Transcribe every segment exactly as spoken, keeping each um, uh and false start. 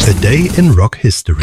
A Day in Rock History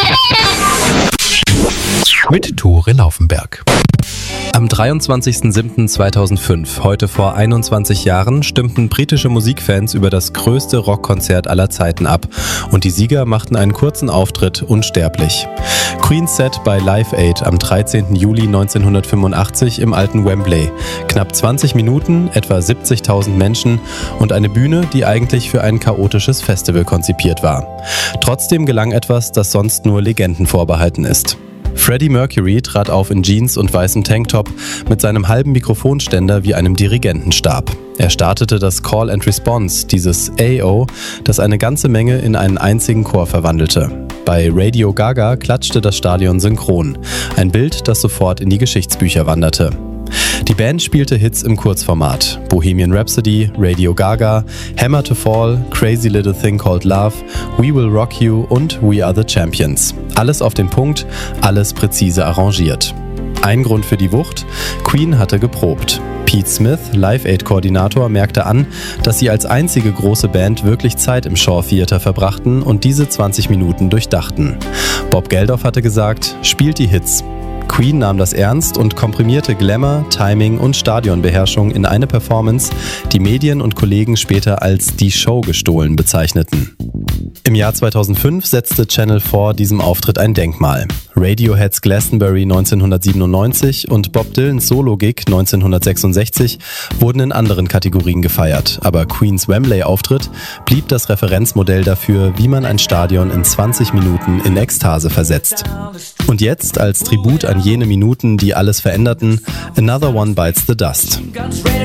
mit Tore Laufenberg. Am dreiundzwanzigsten siebten zweitausendfünf, heute vor einundzwanzig Jahren, stimmten britische Musikfans über das größte Rockkonzert aller Zeiten ab und die Sieger machten einen kurzen Auftritt unsterblich. Queen's Set bei Live Aid am dreizehnten Juli neunzehnhundertfünfundachtzig im alten Wembley. Knapp zwanzig Minuten, etwa siebzigtausend Menschen und eine Bühne, die eigentlich für ein chaotisches Festival konzipiert war. Trotzdem gelang etwas, das sonst nur Legenden vorbehalten ist. Freddie Mercury trat auf in Jeans und weißem Tanktop mit seinem halben Mikrofonständer wie einem Dirigentenstab. Er startete das Call and Response, dieses A O, das eine ganze Menge in einen einzigen Chor verwandelte. Bei Radio Gaga klatschte das Stadion synchron. Ein Bild, das sofort in die Geschichtsbücher wanderte. Die Band spielte Hits im Kurzformat. Bohemian Rhapsody, Radio Gaga, Hammer to Fall, Crazy Little Thing Called Love, We Will Rock You und We Are the Champions. Alles auf den Punkt, alles präzise arrangiert. Ein Grund für die Wucht: Queen hatte geprobt. Pete Smith, Live Aid-Koordinator, merkte an, dass sie als einzige große Band wirklich Zeit im Shaw Theater verbrachten und diese zwanzig Minuten durchdachten. Bob Geldof hatte gesagt, spielt die Hits. Queen nahm das ernst und komprimierte Glamour, Timing und Stadionbeherrschung in eine Performance, die Medien und Kollegen später als die Show gestohlen bezeichneten. Im Jahr zweitausendfünf setzte Channel vier diesem Auftritt ein Denkmal. Radioheads Glastonbury neunzehnhundertsiebenundneunzig und Bob Dylans Solo-Gig neunzehnhundertsechsundsechzig wurden in anderen Kategorien gefeiert, aber Queens Wembley-Auftritt blieb das Referenzmodell dafür, wie man ein Stadion in zwanzig Minuten in Ekstase versetzt. Und jetzt, als Tribut an jene Minuten, die alles veränderten, Another One Bites the Dust.